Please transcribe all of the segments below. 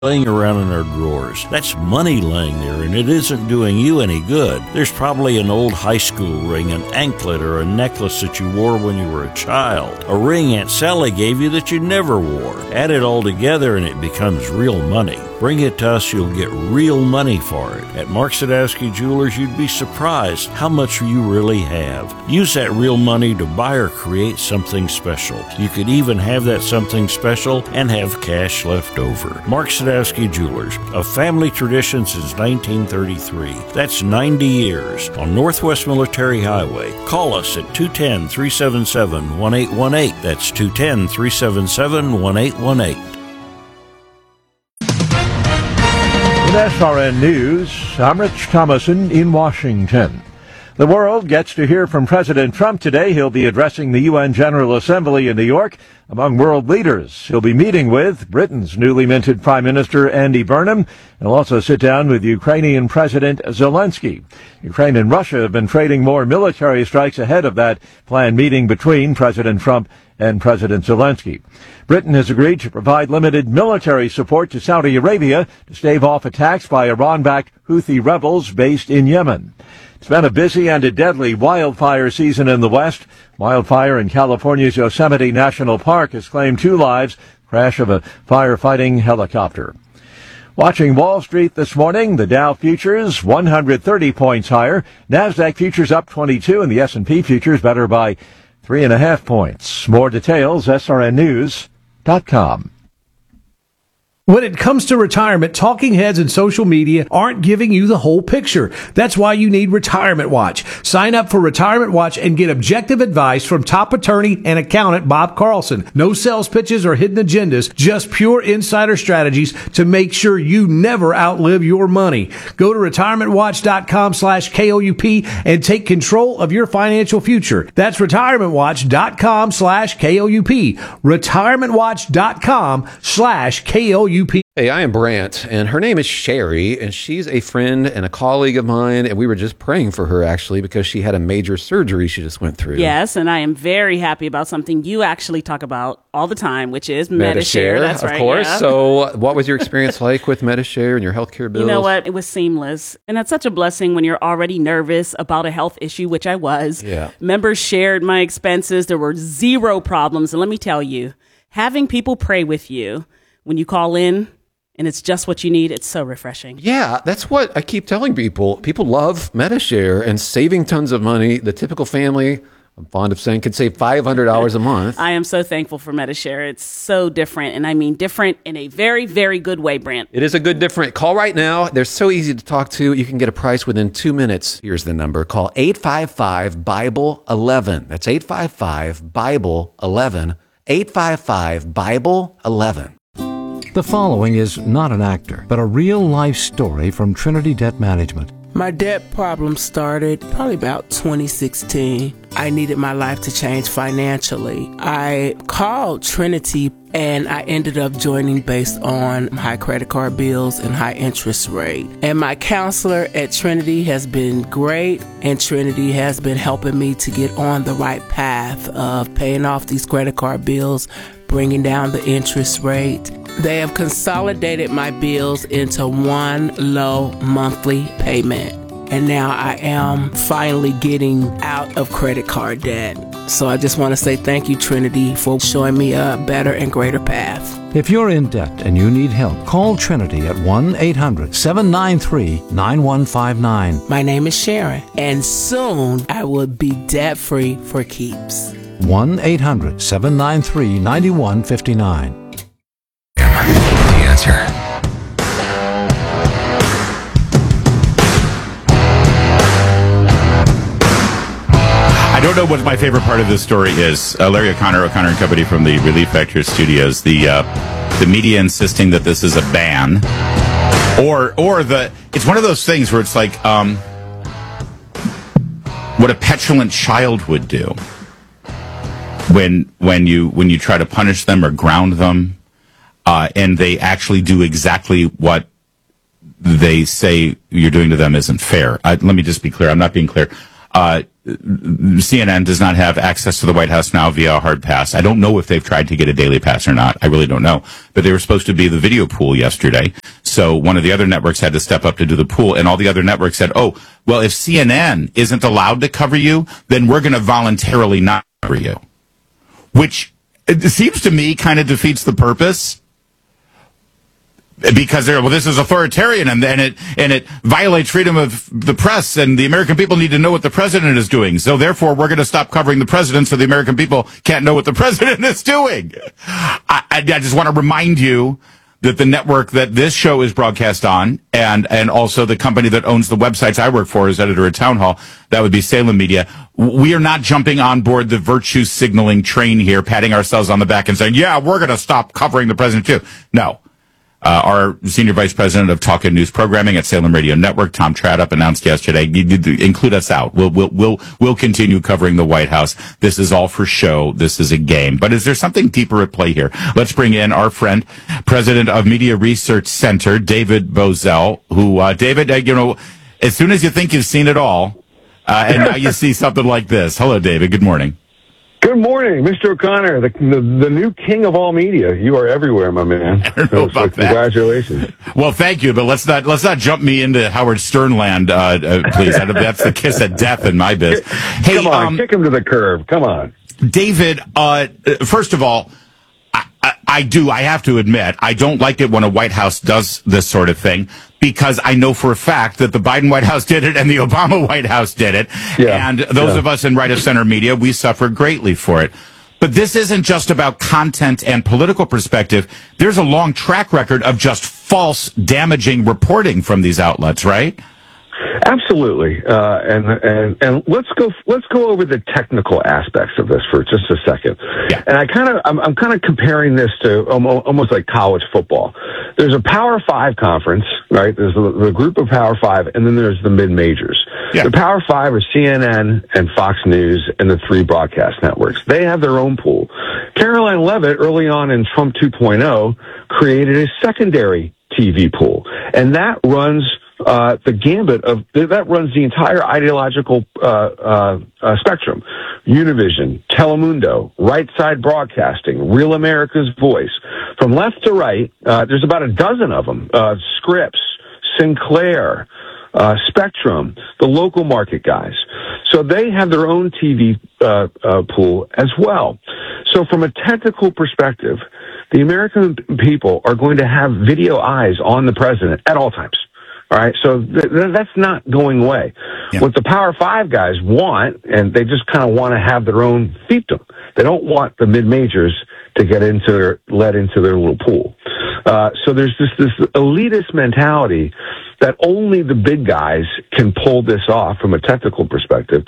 laying around in our drawers. That's money laying there, and it isn't doing you any good. There's probably an old high school ring, an anklet, or a necklace that you wore when you were a child. A ring Aunt Sally gave you that you never wore. Add it all together and it becomes real money. Bring it to us, you'll get real money for it. At Mark Sadowski Jewelers, you'd be surprised how much you really have. Use that real money to buy or create something special. You could even have that something special and have cash left over. Mark Sadowski Jewelers, a family tradition since 1933. That's 90 years on Northwest Military Highway. Call us at 210-377-1818. That's 210-377-1818. With SRN News, I'm Rich Thomason in Washington. The world gets to hear from President Trump today. He'll be addressing the UN General Assembly in New York. Among world leaders, he'll be meeting with Britain's newly minted Prime Minister Andy Burnham, and he'll also sit down with Ukrainian President Zelensky. Ukraine and Russia have been trading more military strikes ahead of that planned meeting between President Trump and President Zelensky. Britain has agreed to provide limited military support to Saudi Arabia to stave off attacks by Iran-backed Houthi rebels based in Yemen. It's been a busy and a deadly wildfire season in the West. Wildfire in California's Yosemite National Park has claimed 2 lives. Crash of a firefighting helicopter. Watching Wall Street this morning, the Dow futures 130 points higher. NASDAQ futures up 22 and the S&P futures better by 3.5 points. More details, srnnews.com. When it comes to retirement, talking heads and social media aren't giving you the whole picture. That's why you need Retirement Watch. Sign up for Retirement Watch and get objective advice from top attorney and accountant Bob Carlson. No sales pitches or hidden agendas, just pure insider strategies to make sure you never outlive your money. Go to retirementwatch.com/KOUP and take control of your financial future. That's retirementwatch.com/KOUP. retirementwatch.com/KOUP. Hey, I am Brant, and her name is Sherry, and she's a friend and a colleague of mine, and we were just praying for her, actually, because she had a major surgery she just went through. Yes, and I am very happy about something you actually talk about all the time, which is Medi-Share. That's right. Of course. Yeah. So what was your experience like with Medi-Share and your healthcare bills? You know what? It was seamless. And that's such a blessing when you're already nervous about a health issue, which I was. Yeah. Members shared my expenses. There were 0 problems. And let me tell you, having people pray with you when you call in, and it's just what you need, it's so refreshing. Yeah, that's what I keep telling people. People love Medi-Share and saving tons of money. The typical family, I'm fond of saying, could save $500 a month. I am so thankful for Medi-Share. It's so different, and I mean different in a very, very good way, Brant. It is a good different. Call right now. They're so easy to talk to. You can get a price within 2 minutes. Here's the number. Call 855-BIBLE-11. That's 855-BIBLE-11. 855-BIBLE-11. The following is not an actor, but a real-life story from Trinity Debt Management. My debt problem started probably about 2016. I needed my life to change financially. I called Trinity and I ended up joining based on high credit card bills and high interest rate. And my counselor at Trinity has been great, and Trinity has been helping me to get on the right path of paying off these credit card bills, bringing down the interest rate. They have consolidated my bills into one low monthly payment. And now I am finally getting out of credit card debt. So I just want to say thank you, Trinity, for showing me a better and greater path. If you're in debt and you need help, call Trinity at 1-800-793-9159. My name is Sharon, and soon I will be debt-free for keeps. 1-800-793-9159. The answer. I don't know what my favorite part of this story is. Larry O'Connor and Company from the Relief Factor Studios. The media insisting that this is a ban, or it's one of those things where it's like what a petulant child would do when you try to punish them or ground them, and they actually do exactly what they say you're doing to them isn't fair. Let me just be clear. I'm not being clear. CNN does not have access to the White House now via a hard pass. I don't know if they've tried to get a daily pass or not. I really don't know. But they were supposed to be the video pool yesterday. So one of the other networks had to step up to do the pool, and all the other networks said, oh, well, if CNN isn't allowed to cover you, then we're going to voluntarily not cover you. Which it seems to me kind of defeats the purpose. Because this is authoritarian and it violates freedom of the press, and the American people need to know what the president is doing. So therefore, we're going to stop covering the president so the American people can't know what the president is doing. I just want to remind you that the network that this show is broadcast on, and also the company that owns the websites I work for as editor at Town Hall, that would be Salem Media. We are not jumping on board the virtue signaling train here, patting ourselves on the back and saying, yeah, we're going to stop covering the president too. No. Our senior vice president of talk and news programming at Salem Radio Network, Tom Tradup, announced yesterday, include us out. We'll continue covering the White House. This is all for show. This is a game. But is there something deeper at play here? Let's bring in our friend, president of Media Research Center, David Bozell, who, David, as soon as you think you've seen it all, and now you see something like this. Hello, David. Good morning. Good morning, Mr. O'Connor, the new king of all media. You are everywhere, my man. I don't know about that. Congratulations. Well, thank you, but let's not jump me into Howard Stern land, please. That's the kiss of death in my biz. Hey, come on, kick him to the curb. Come on, David. First of all, I have to admit, I don't like it when a White House does this sort of thing, because I know for a fact that the Biden White House did it and the Obama White House did it. Yeah, and those of us in right-of-center media, we suffer greatly for it. But this isn't just about content and political perspective. There's a long track record of just false, damaging reporting from these outlets, right? Absolutely, and let's go over the technical aspects of this for just a second. Yeah. And I'm kind of comparing this to almost like college football. There's a Power 5 conference, right? There's the group of Power 5, and then there's the mid-majors. Yeah. The Power 5 are CNN and Fox News and the 3 broadcast networks. They have their own pool. Caroline Leavitt, early on in Trump 2.0, created a secondary TV pool, and that runs the gambit of that runs the entire ideological spectrum. Univision, Telemundo, Right Side Broadcasting, Real America's Voice. From left to right, there's about a dozen of them. Scripps, Sinclair, Spectrum, the local market guys. So they have their own TV pool as well. So from a technical perspective, the American people are going to have video eyes on the president at all times. All right, so that's not going away. Yeah. What the Power 5 guys want, and they just kind of want to have their own fiefdom. They don't want the mid-majors to get let into their little pool. So there's this elitist mentality that only the big guys can pull this off from a technological perspective,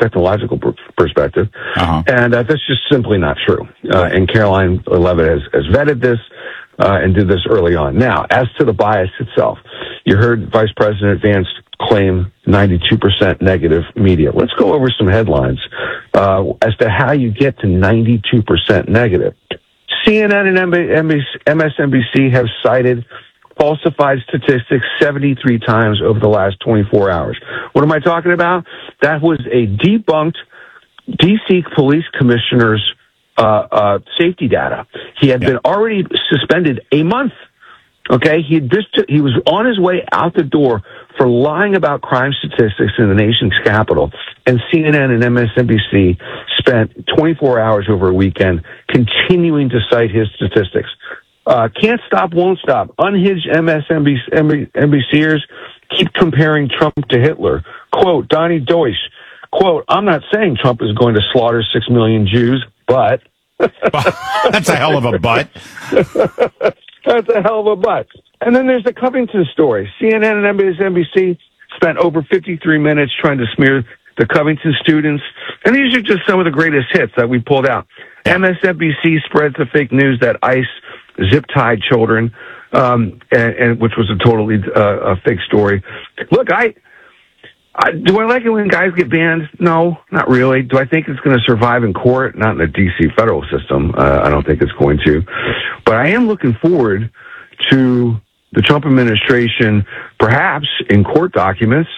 and that's just simply not true. And Caroline Leavitt has vetted this and did this early on. Now, as to the bias itself, you heard Vice President Vance claim 92% negative media. Let's go over some headlines as to how you get to 92% negative. CNN and MSNBC have cited falsified statistics 73 times over the last 24 hours. What am I talking about? That was a debunked D.C. police commissioner's safety data. He had been already suspended a month. Okay, he was on his way out the door for lying about crime statistics in the nation's capital, and CNN and MSNBC spent 24 hours over a weekend continuing to cite his statistics. Can't stop, won't stop. Unhinged MSNBCers keep comparing Trump to Hitler. Quote, Donnie Deutsch, quote, I'm not saying Trump is going to slaughter 6 million Jews, but... That's a hell of a but. That's a hell of a but. And then there's the Covington story. CNN and MSNBC spent over 53 minutes trying to smear the Covington students. And these are just some of the greatest hits that we pulled out. MSNBC spreads the fake news that ICE zip-tied children, and which was a totally a fake story. Look, do I like it when guys get banned? No, not really. Do I think it's going to survive in court? Not in the D.C. federal system. I don't think it's going to. But I am looking forward to the Trump administration, perhaps in court documents,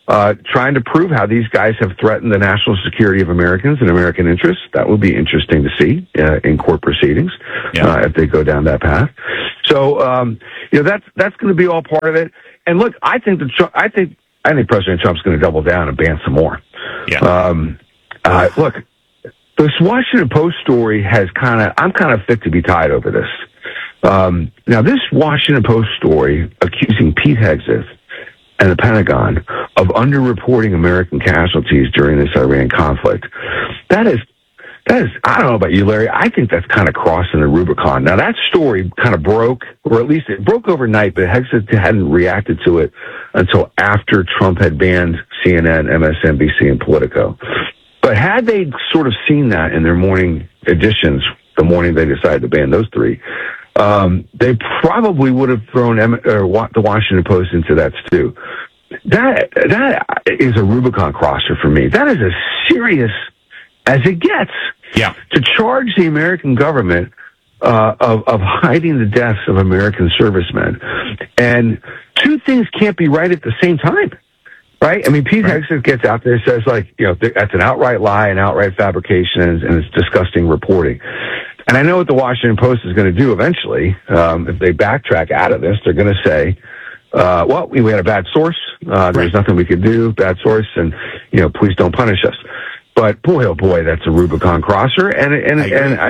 trying to prove how these guys have threatened the national security of Americans and American interests. That would be interesting to see in court proceedings if they go down that path. So that's going to be all part of it. And look, I think President Trump's going to double down and ban some more. Look, this Washington Post story I'm kind of fit to be tied over this. Now, this Washington Post story accusing Pete Hegseth and the Pentagon of underreporting American casualties during this Iran conflict, that is, I don't know about you, Larry, I think that's kind of crossing the Rubicon. Now, that story kind of broke, or at least it broke overnight, but Hegseth hadn't reacted to it until after Trump had banned CNN, MSNBC, and Politico. But had they sort of seen that in their morning editions, the morning they decided to ban those three, they probably would have thrown the Washington Post into that stew. That is a Rubicon crosser for me. That is as serious as it gets. Yeah. To charge the American government of hiding the deaths of American servicemen. And two things can't be right at the same time. Right? I mean, Pete Hegseth gets out there and says, that's an outright lie, an outright fabrication, and it's disgusting reporting. And I know what the Washington Post is going to do eventually. If they backtrack out of this, they're going to say, we had a bad source. There's nothing we could do, bad source, and, please don't punish us. But boy, oh boy, that's a Rubicon crosser. And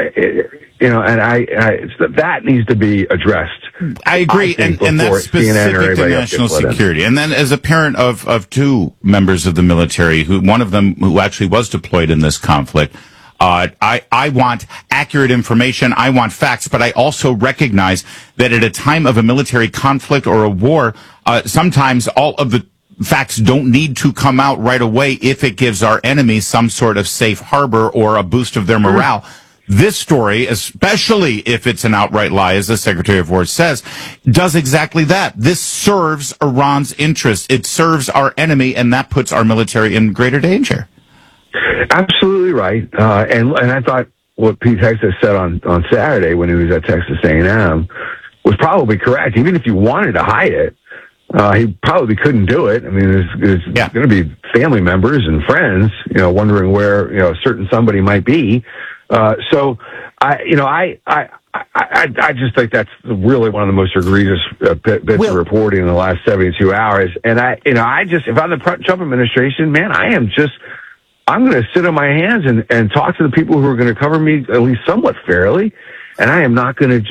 that needs to be addressed. I agree, and that's specific to national security. And then, as a parent of two members of the military, one of them who actually was deployed in this conflict, I want accurate information. I want facts, but I also recognize that at a time of a military conflict or a war, sometimes all of the facts don't need to come out right away if it gives our enemies some sort of safe harbor or a boost of their morale. This story, especially if it's an outright lie, as the Secretary of War says, does exactly that. This serves Iran's interest. It serves our enemy, and that puts our military in greater danger. Absolutely right. And I thought what Pete Hegseth said on Saturday when he was at Texas A&M was probably correct. Even if you wanted to hide it, he probably couldn't do it. I mean, there's going to be family members and friends, wondering where, a certain somebody might be. So I just think that's really one of the most egregious bits of reporting in the last 72 hours. And if I'm the Trump administration, man, I'm going to sit on my hands and talk to the people who are going to cover me at least somewhat fairly. And I am not going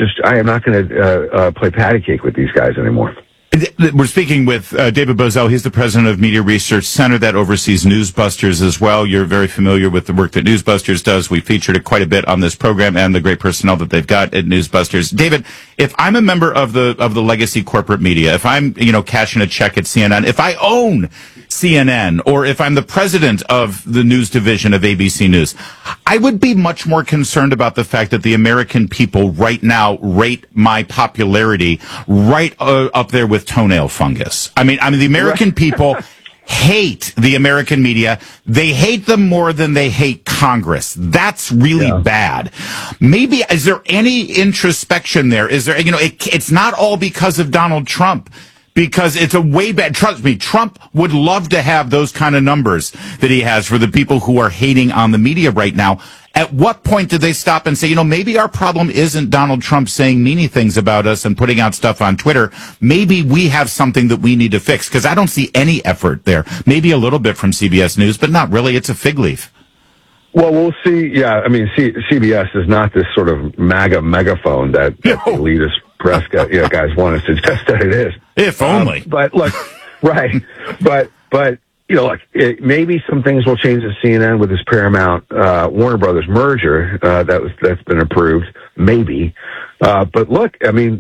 to play patty cake with these guys anymore. We're speaking with David Bozell. He's the president of Media Research Center that oversees Newsbusters as well. You're very familiar with the work that Newsbusters does. We featured it quite a bit on this program and the great personnel that they've got at Newsbusters. David, if I'm a member of the legacy corporate media, if I'm cashing a check at CNN, if I own CNN, or if I'm the president of the news division of ABC News, I would be much more concerned about the fact that the American people right now rate my popularity right up there with toenail fungus. I mean, the American people hate the American media. They hate them more than they hate Congress. That's really bad. Maybe, is there any introspection there? Is there, it's not all because of Donald Trump. Because it's a way bad. Trust me, Trump would love to have those kind of numbers that he has for the people who are hating on the media right now. At what point did they stop and say, maybe our problem isn't Donald Trump saying meany things about us and putting out stuff on Twitter. Maybe we have something that we need to fix. Because I don't see any effort there. Maybe a little bit from CBS News, but not really. It's a fig leaf. Well, we'll see. Yeah, CBS is not this sort of MAGA megaphone that the elitist press guys want to suggest that it is. If only. But look, right. But look, maybe some things will change at CNN with this Paramount Warner Brothers merger that's been approved. Maybe. But look,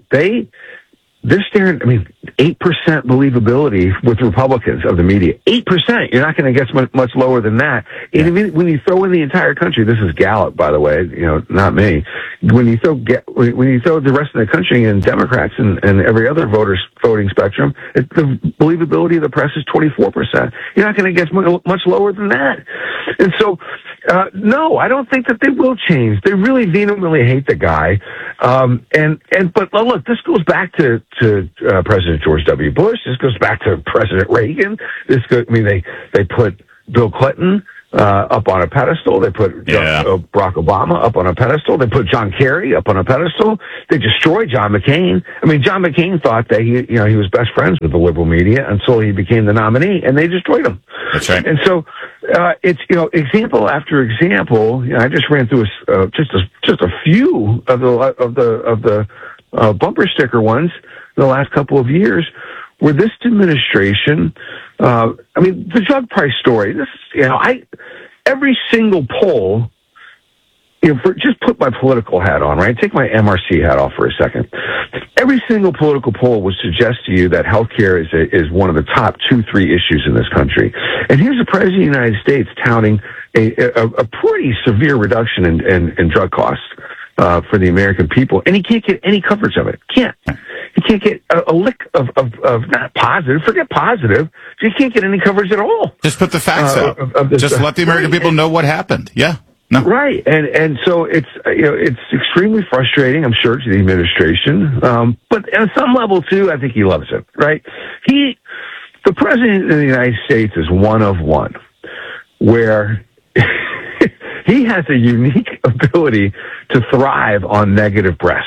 they're staring. 8% believability with Republicans of the media. 8%. You're not going to get much lower than that. Yeah. And when you throw in the entire country, this is Gallup, by the way. Not me. When you throw the rest of the country and Democrats and every other voting spectrum, the believability of the press is 24%. You're not going to get much lower than that. And so, no, I don't think that they will change. They really vehemently hate the guy. But look, this goes back to President President George W. Bush. This goes back to President Reagan. They put Bill Clinton up on a pedestal. They put Barack Obama up on a pedestal. They put John Kerry up on a pedestal. They destroyed John McCain. I mean, John McCain thought that he was best friends with the liberal media until he became the nominee, and they destroyed him. That's right. And so it's example after example. I just ran through just a few of the bumper sticker ones in the last couple of years, where this administration, the drug price story, every single poll, just put my political hat on, right? Take my MRC hat off for a second. Every single political poll would suggest to you that healthcare is one of the top 2-3 issues in this country. And here's the President of the United States touting a pretty severe reduction in drug costs for the American people, and he can't get any coverage of it. He can't get a lick of not positive. Forget positive. He can't get any coverage at all. Just put the facts out. Just let the American people know what happened. Yeah. No. Right. And so it's extremely frustrating, I'm sure, to the administration. But on some level too, I think he loves it, right? The President of the United States is one of one, where he has a unique ability to thrive on negative press.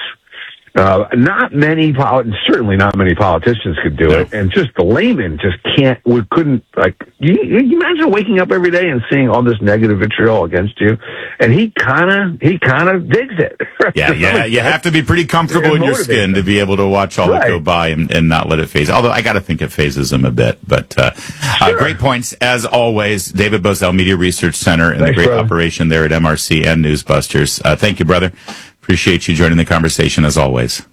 Certainly not many politicians could do it, and just the layman just couldn't. You imagine waking up every day and seeing all this negative vitriol against you, and he kind of digs it. Right? Yeah. You have to be pretty comfortable in your skin to be able to watch all that go by and not let it phase. Although I got to think it phases him a bit. But great points as always, David Bozell, Media Research Center, and the great operation there at MRC and Newsbusters. Thank you, brother. Appreciate you joining the conversation as always.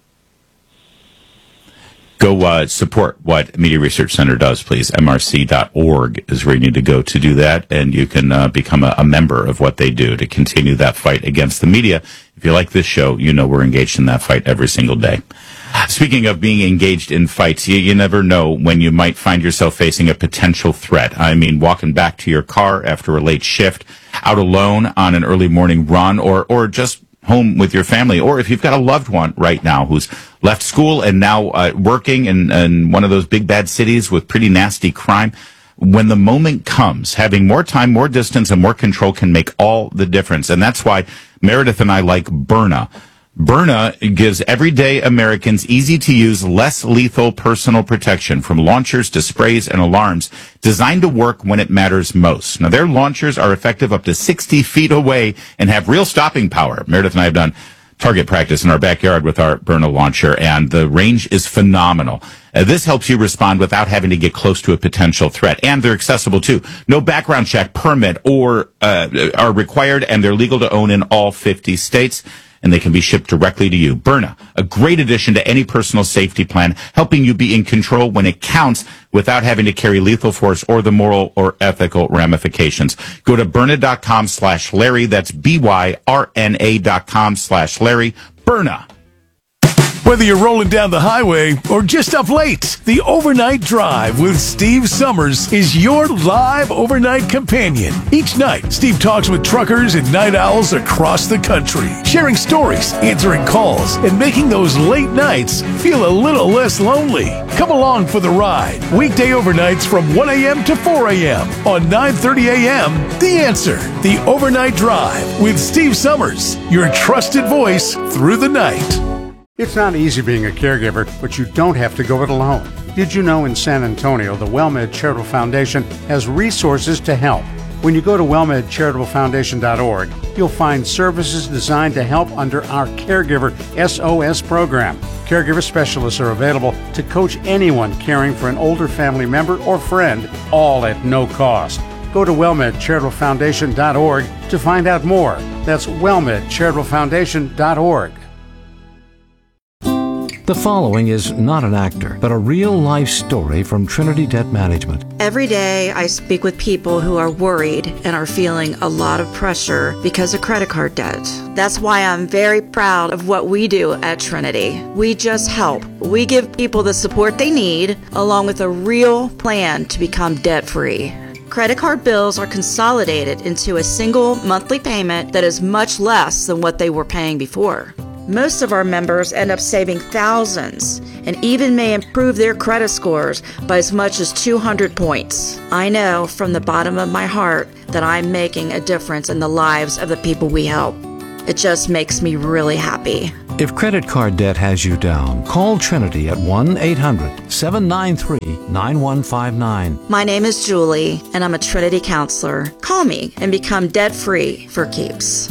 Go support what Media Research Center does, please. MRC.org is where you need to go to do that, and you can become a member of what they do to continue that fight against the media. If you like this show, we're engaged in that fight every single day. Speaking of being engaged in fights, you never know when you might find yourself facing a potential threat. I mean, walking back to your car after a late shift, out alone on an early morning run, or just home with your family, or if you've got a loved one right now who's left school and now working in one of those big bad cities with pretty nasty crime. When the moment comes, having more time, more distance, and more control can make all the difference. And that's why Meredith and I like Byrna. Byrna gives everyday Americans easy-to-use, less lethal personal protection, from launchers to sprays and alarms, designed to work when it matters most. Now, their launchers are effective up to 60 feet away and have real stopping power. Meredith and I have done target practice in our backyard with our Byrna launcher, and the range is phenomenal. This helps you respond without having to get close to a potential threat, and they're accessible too. No background check, permit, or are required, and they're legal to own in all 50 states. And they can be shipped directly to you. Byrna, a great addition to any personal safety plan, helping you be in control when it counts without having to carry lethal force or the moral or ethical ramifications. Go to Byrna.com/Larry. That's BYRNA.com/Larry. Byrna. Whether you're rolling down the highway or just up late, the Overnight Drive with Steve Summers is your live overnight companion. Each night, Steve talks with truckers and night owls across the country, sharing stories, answering calls, and making those late nights feel a little less lonely. Come along for the ride. Weekday overnights from 1 a.m. to 4 a.m. on 9:30 a.m. The Answer, the Overnight Drive with Steve Summers, your trusted voice through the night. It's not easy being a caregiver, but you don't have to go it alone. Did you know in San Antonio, the WellMed Charitable Foundation has resources to help? When you go to wellmedcharitablefoundation.org, you'll find services designed to help under our Caregiver SOS program. Caregiver specialists are available to coach anyone caring for an older family member or friend, all at no cost. Go to wellmedcharitablefoundation.org to find out more. That's wellmedcharitablefoundation.org. The following is not an actor, but a real-life story from Trinity Debt Management. Every day I speak with people who are worried and are feeling a lot of pressure because of credit card debt. That's why I'm very proud of what we do at Trinity. We just help. We give people the support they need, along with a real plan to become debt-free. Credit card bills are consolidated into a single monthly payment that is much less than what they were paying before. Most of our members end up saving thousands and even may improve their credit scores by as much as 200 points. I know from the bottom of my heart that I'm making a difference in the lives of the people we help. It just makes me really happy. If credit card debt has you down, call Trinity at 1-800-793-9159. My name is Julie, and I'm a Trinity counselor. Call me and become debt-free for keeps.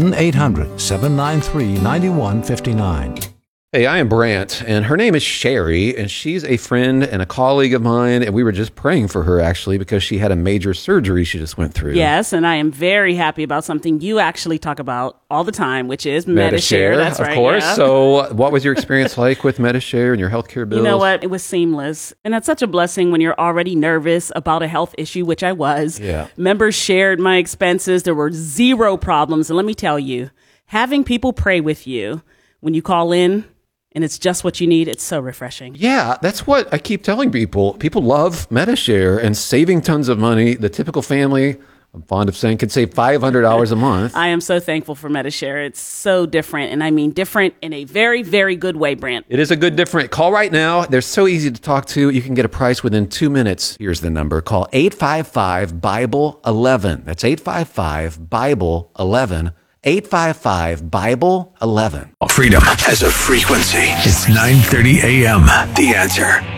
1-800-793-9159. Hey, I am Brant, and her name is Sherry, and she's a friend and a colleague of mine, and we were just praying for her, actually, because she had a major surgery she just went through. Yes, and I am very happy about something you actually talk about all the time, which is Medi-Share. That's right, of course. yeah. So what was your experience like with Medi-Share and your healthcare bills? You know what? It was seamless. And that's such a blessing when you're already nervous about a health issue, which I was. Yeah. Members shared my expenses. There were zero problems. And let me tell you, having people pray with you when you call in, and it's just what you need, it's so refreshing. Yeah, that's what I keep telling people. People love Medi-Share and saving tons of money. The typical family, I'm fond of saying, can save $500 a month. I am so thankful for Medi-Share. It's so different, and I mean different in a very, very good way, Brant. It is a good different. Call right now. They're so easy to talk to. You can get a price within 2 minutes. Here's the number. Call 855-BIBLE-11. That's 855-BIBLE-11. 855-BIBLE-11. Freedom has a frequency. It's 9:30 a.m. The Answer.